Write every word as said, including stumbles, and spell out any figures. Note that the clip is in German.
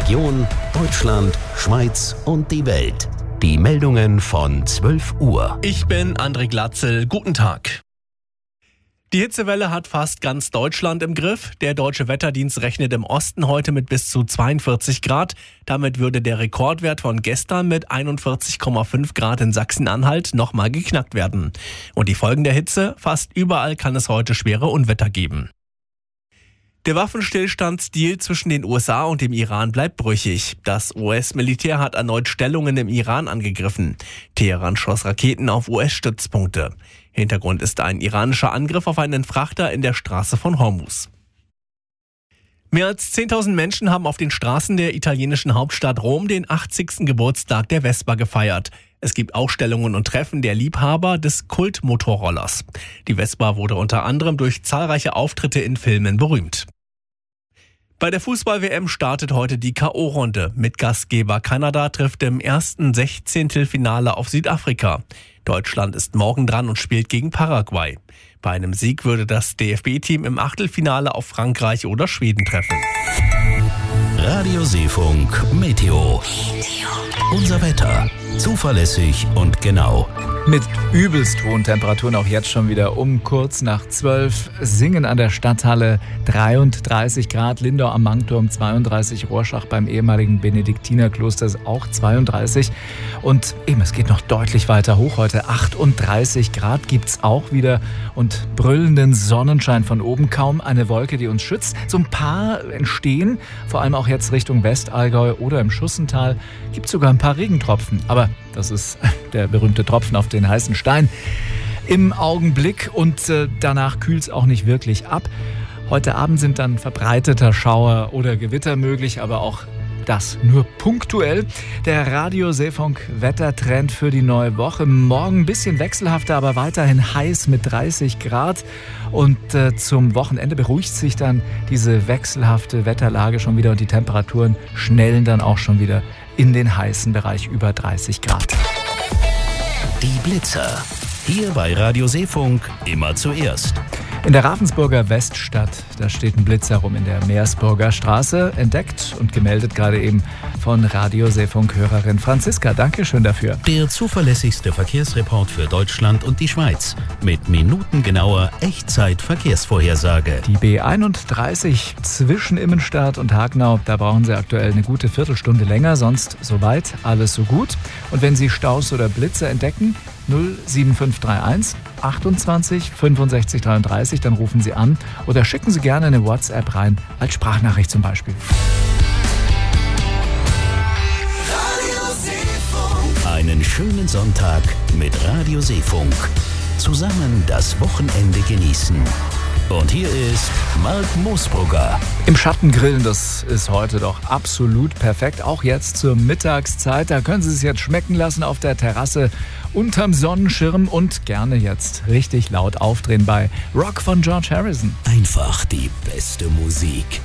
Region, Deutschland, Schweiz und die Welt. Die Meldungen von zwölf Uhr. Ich bin André Glatzel. Guten Tag. Die Hitzewelle hat fast ganz Deutschland im Griff. Der Deutsche Wetterdienst rechnet im Osten heute mit bis zu zweiundvierzig Grad. Damit würde der Rekordwert von gestern mit einundvierzig Komma fünf Grad in Sachsen-Anhalt nochmal geknackt werden. Und die Folgen der Hitze? Fast überall kann es heute schwere Unwetter geben. Der Waffenstillstandsdeal zwischen den U S A und dem Iran bleibt brüchig. Das U S-Militär hat erneut Stellungen im Iran angegriffen. Teheran schoss Raketen auf U S-Stützpunkte. Hintergrund ist ein iranischer Angriff auf einen Frachter in der Straße von Hormuz. Mehr als zehntausend Menschen haben auf den Straßen der italienischen Hauptstadt Rom den achtzigsten Geburtstag der Vespa gefeiert. Es gibt Ausstellungen und Treffen der Liebhaber des Kultmotorrollers. Die Vespa wurde unter anderem durch zahlreiche Auftritte in Filmen berühmt. Bei der Fußball-W M startet heute die K O-Runde. Mit Gastgeber Kanada trifft im ersten Sechzehntelfinale auf Südafrika. Deutschland ist morgen dran und spielt gegen Paraguay. Bei einem Sieg würde das D F B-Team im Achtelfinale auf Frankreich oder Schweden treffen. Radio Seefunk Meteo. Unser Wetter. Zuverlässig und genau. Mit übelst hohen Temperaturen auch jetzt schon wieder um kurz nach zwölf. Singen an der Stadthalle dreiunddreißig Grad, Lindau am Mangturm zweiunddreißig, Rorschach beim ehemaligen Benediktinerkloster auch zweiunddreißig. Und eben, es geht noch deutlich weiter hoch heute. achtunddreißig Grad gibt's auch wieder und brüllenden Sonnenschein von oben. Kaum eine Wolke, die uns schützt. So ein paar entstehen, vor allem auch jetzt Richtung Westallgäu oder im Schussental. Gibt sogar ein paar Regentropfen. Aber das ist der berühmte Tropfen auf den heißen Stein im Augenblick und äh, danach kühlt es auch nicht wirklich ab. Heute Abend sind dann verbreiteter Schauer oder Gewitter möglich, aber auch das nur punktuell. Der Radio Seefunk Wettertrend für die neue Woche. Morgen ein bisschen wechselhafter, aber weiterhin heiß mit dreißig Grad. Und äh, zum Wochenende beruhigt sich dann diese wechselhafte Wetterlage schon wieder und die Temperaturen schnellen dann auch schon wieder in den heißen Bereich über dreißig Grad. Die Blitzer. Hier bei Radio Seefunk immer zuerst. In der Ravensburger Weststadt, da steht ein Blitz herum in der Meersburger Straße, entdeckt und gemeldet gerade eben von Radio Seefunk-Hörerin Franziska. Dankeschön dafür. Der zuverlässigste Verkehrsreport für Deutschland und die Schweiz mit minutengenauer Echtzeit-Verkehrsvorhersage. Die B einunddreißig zwischen Immenstadt und Hagenau, da brauchen Sie aktuell eine gute Viertelstunde länger, sonst soweit alles so gut. Und wenn Sie Staus oder Blitze entdecken, null sieben fünf drei eins achtundzwanzig fünfundsechzig dreiunddreißig, dann rufen Sie an oder schicken Sie gerne eine WhatsApp rein, als Sprachnachricht zum Beispiel. Einen schönen Sonntag mit Radio Seefunk. Zusammen das Wochenende genießen. Und hier ist Mark Moosbrugger. Im Schatten grillen, das ist heute doch absolut perfekt. Auch jetzt zur Mittagszeit. Da können Sie es jetzt schmecken lassen auf der Terrasse unterm Sonnenschirm und gerne jetzt richtig laut aufdrehen bei Rock von George Harrison. Einfach die beste Musik.